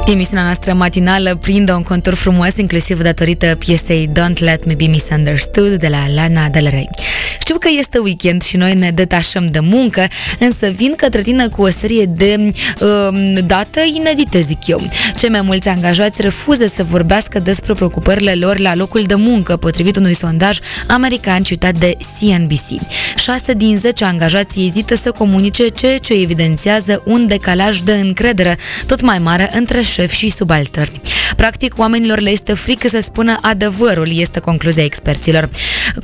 Emisiunea noastră matinală prinde un contur frumos, inclusiv datorită piesei Don't Let Me Be Misunderstood de la Lana Del Rey. Știu că este weekend și noi ne detașăm de muncă, însă vin către tine cu o serie de date inedite, zic eu. Cei mai mulți angajați refuză să vorbească despre preocupările lor la locul de muncă, potrivit unui sondaj american citat de CNBC. 6 din 10 angajați ezită să comunice, ceea ce evidențiază un decalaj de încredere tot mai mare între șefi și subalterni. Practic, oamenilor le este frică să spună adevărul, este concluzia experților.